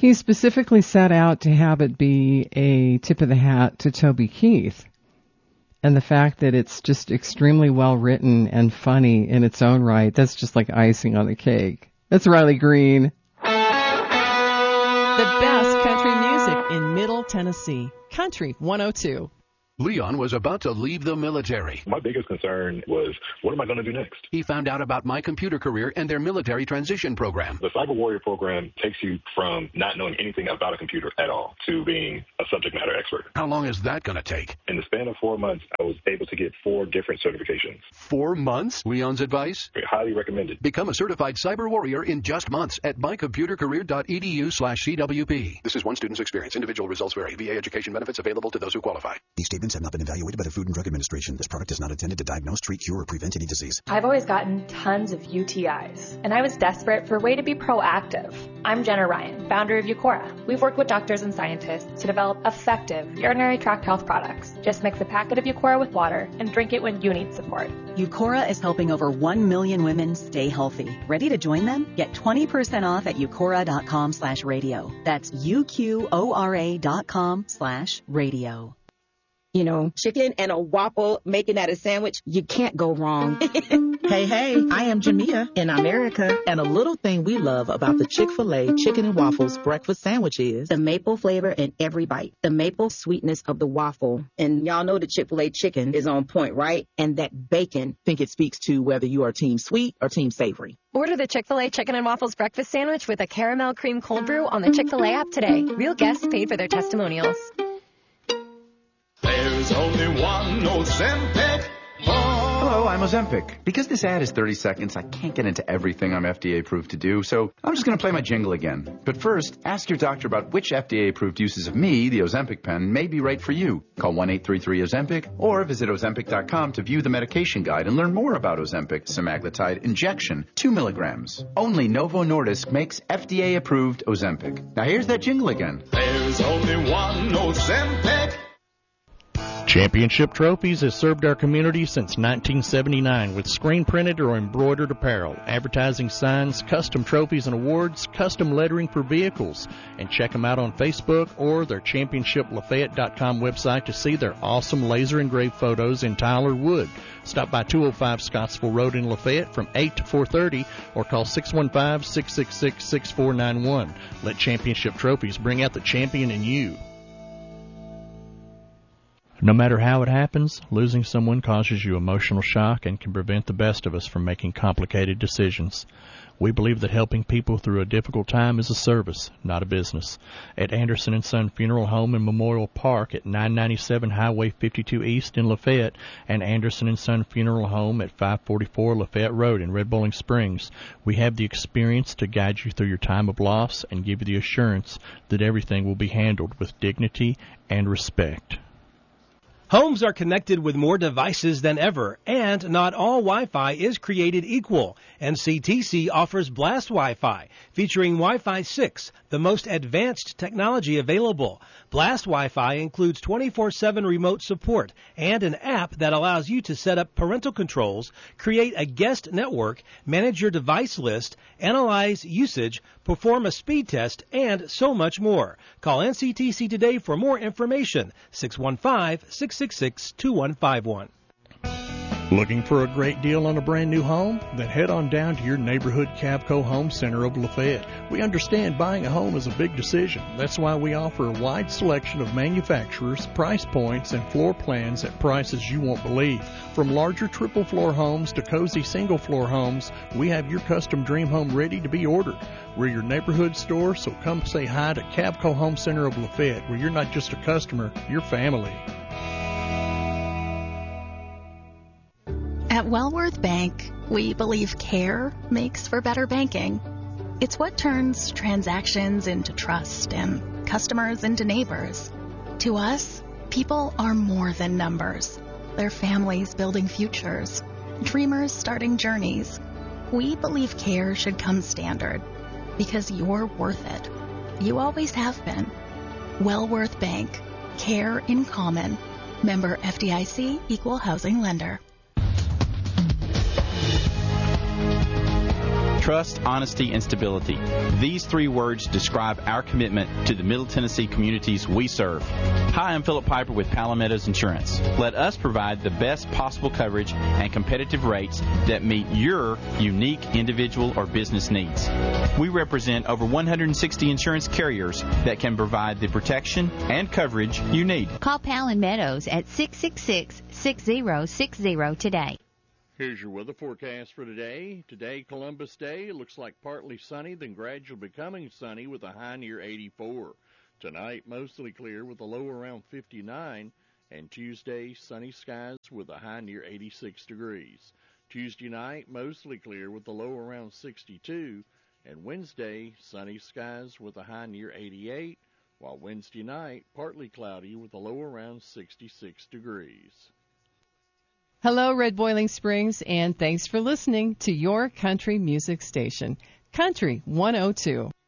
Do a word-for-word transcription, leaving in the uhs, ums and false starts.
He specifically set out to have it be a tip of the hat to Toby Keith. And the fact that it's just extremely well written and funny in its own right, that's just like icing on the cake. That's Riley Green. The best country music in Middle Tennessee. Country one oh two. Leon was about to leave the military. My biggest concern was, what am I going to do next? He found out about My Computer Career and their military transition program. The Cyber Warrior program takes you from not knowing anything about a computer at all to being a subject matter expert. How long is that going to take? In the span of four months, I was able to get four different certifications. Four months? Leon's advice? Highly recommended. Become a certified Cyber Warrior in just months at mycomputercareer.edu slash CWP. This is one student's experience. Individual results vary. V A education benefits available to those who qualify. These statements have not been evaluated by the Food and Drug Administration. This product is not intended to diagnose, treat, cure, or prevent any disease. I've always gotten tons of U T Is, and I was desperate for a way to be proactive. I'm Jenna Ryan, founder of Eucora. We've worked with doctors and scientists to develop effective urinary tract health products. Just mix a packet of Eucora with water and drink it when you need support. Eucora is helping over one million women stay healthy. Ready to join them? Get twenty percent off at eucora.com slash radio. That's U-Q-O-R-A dot com slash radio. You know, chicken and a waffle, making that a sandwich, you can't go wrong. Hey, hey, I am Jamia in America, and a little thing we love about the Chick-fil-A Chicken and Waffles breakfast sandwich is the maple flavor in every bite, the maple sweetness of the waffle. And y'all know the Chick-fil-A chicken is on point, right? And that bacon. Think it speaks to whether you are team sweet or team savory. Order the Chick-fil-A Chicken and Waffles breakfast sandwich with a caramel cream cold brew on the Chick-fil-A app today. Real guests paid for their testimonials. There's only one Ozempic. Hello, I'm Ozempic. Because this ad is thirty seconds, I can't get into everything I'm F D A approved to do, so I'm just going to play my jingle again. But first, ask your doctor about which F D A approved uses of me, the Ozempic pen, may be right for you. Call one eight three three Ozempic or visit Ozempic dot com to view the medication guide and learn more about Ozempic semaglutide injection, two milligrams. Only Novo Nordisk makes F D A approved Ozempic. Now here's that jingle again. There's only one Ozempic. Championship Trophies has served our community since nineteen seventy-nine with screen-printed or embroidered apparel, advertising signs, custom trophies and awards, custom lettering for vehicles. And check them out on Facebook or their championship lafayette dot com website to see their awesome laser-engraved photos in Tyler wood. Stop by two oh five Scottsville Road in Lafayette from eight to four thirty or call six one five, six six six, six four nine one. Let Championship Trophies bring out the champion in you. No matter how it happens, losing someone causes you emotional shock and can prevent the best of us from making complicated decisions. We believe that helping people through a difficult time is a service, not a business. At Anderson and Son Funeral Home and Memorial Park at nine ninety-seven Highway fifty-two East in Lafayette and Anderson and Son Funeral Home at five forty-four Lafayette Road in Red Bowling Springs, we have the experience to guide you through your time of loss and give you the assurance that everything will be handled with dignity and respect. Homes are connected with more devices than ever, and not all Wi-Fi is created equal. N C T C offers Blast Wi-Fi, featuring Wi-Fi six, the most advanced technology available. Blast Wi-Fi includes twenty-four seven remote support and an app that allows you to set up parental controls, create a guest network, manage your device list, analyze usage, perform a speed test, and so much more. Call N C T C today for more information. six one five, six six six, two one five one. Looking for a great deal on a brand new home? Then head on down to your neighborhood Cavco Home Center of Lafayette. We understand buying a home is a big decision. That's why we offer a wide selection of manufacturers, price points, and floor plans at prices you won't believe. From larger triple floor homes to cozy single floor homes, we have your custom dream home ready to be ordered. We're your neighborhood store, so come say hi to Cavco Home Center of Lafayette, where you're not just a customer, you're family. At Wellworth Bank, we believe care makes for better banking. It's what turns transactions into trust and customers into neighbors. To us, people are more than numbers. They're families building futures, dreamers starting journeys. We believe care should come standard because you're worth it. You always have been. Wellworth Bank. Care in common. Member F D I C, Equal Housing Lender. Trust, honesty, and stability. These three words describe our commitment to the Middle Tennessee communities we serve. Hi, I'm Philip Piper with Palomettos Insurance. Let us provide the best possible coverage and competitive rates that meet your unique individual or business needs. We represent over one hundred sixty insurance carriers that can provide the protection and coverage you need. Call Palomettos at six six six, six zero six zero today. Here's your weather forecast for today. Today, Columbus Day, looks like partly sunny, then gradually becoming sunny with a high near eighty-four. Tonight, mostly clear with a low around fifty-nine. And Tuesday, sunny skies with a high near eighty-six degrees. Tuesday night, mostly clear with a low around sixty-two. And Wednesday, sunny skies with a high near eighty-eight. While Wednesday night, partly cloudy with a low around sixty-six degrees. Hello, Red Boiling Springs, and thanks for listening to your country music station, Country one oh two.